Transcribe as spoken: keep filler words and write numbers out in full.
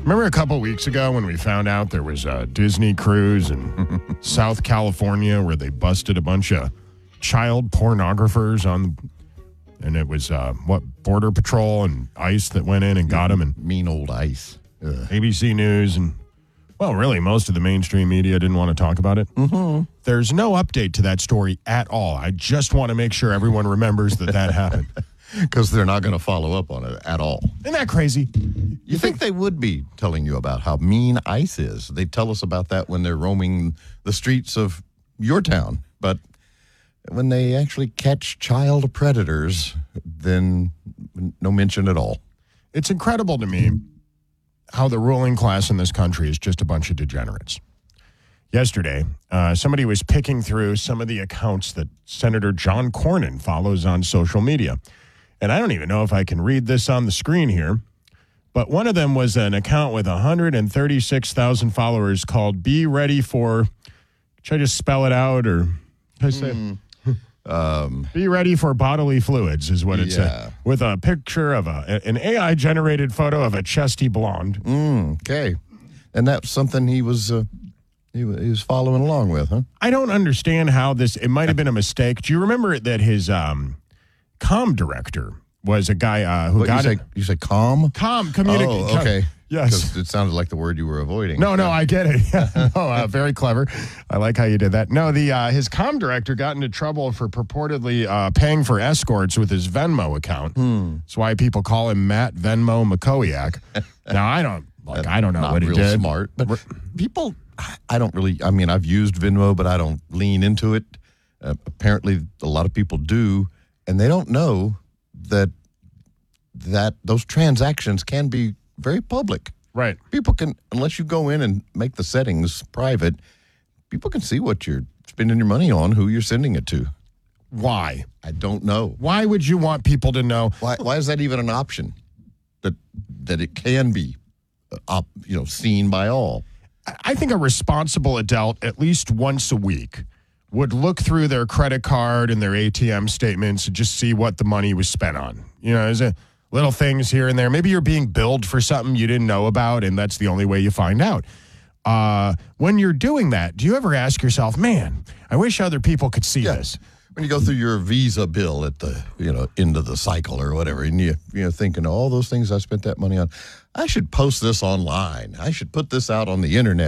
Remember a couple weeks ago when we found out there was a Disney cruise in South California where they busted a bunch of child pornographers on, and it was, uh, what, Border Patrol and ICE that went in and got them, and Mean old ICE. Ugh. A B C News and, well, really, most of the mainstream media didn't want to talk about it. Mm-hmm. There's no update to that story at all. I just want to make sure everyone remembers that that happened. Because they're not going to follow up on it at all. Isn't that crazy? You, you think, think they would be telling you about how mean ICE is? They tell us about that when they're roaming the streets of your town. But when they actually catch child predators, then no mention at all. It's incredible to me how the ruling class in this country is just a bunch of degenerates. Yesterday, uh, somebody was picking through some of the accounts that Senator John Cornyn follows on social media. And I don't even know if I can read this on the screen here, but one of them was an account with one hundred thirty-six thousand followers called Be Ready For, should I just spell it out or should I say mm. um, Be Ready For Bodily Fluids is what it yeah. said, with a picture of a an A I-generated photo of a chesty blonde. Mm, okay. And that's something he was... Uh He was following along with, huh? I don't understand how this, it might have been a mistake. Do you remember that his um, comm director was a guy uh, who what, got you it? say, you say calm? Comm, communicate. Oh, okay. Yes. Because it sounded like the word you were avoiding. No, no, I get it. no, uh, very clever. I like how you did that. No, the uh, his comm director got into trouble for purportedly uh, paying for escorts with his Venmo account. Hmm. That's why people call him Matt Venmo McCoyak. Now, I don't, like, I don't know Not what he real did. smart. But people... I don't really, I mean, I've used Venmo, but I don't lean into it. Uh, apparently, a lot of people do, and they don't know that that those transactions can be very public. Right. People can, unless you go in and make the settings private, people can see what you're spending your money on, who you're sending it to. Why? I don't know. Why would you want people to know? Why, why is that even an option? That that it can be, uh, op, you know, seen by all. I think a responsible adult, at least once a week, would look through their credit card and their A T M statements and just see what the money was spent on. You know, there's a little things here and there. Maybe you're being billed for something you didn't know about, and that's the only way you find out. Uh, when you're doing that, do you ever ask yourself, man, I wish other people could see yeah. this? When you go through your Visa bill at the, you know, end of the cycle or whatever, and you, you know, thinking, all those things I spent that money on, I should post this online. I should put this out on the internet.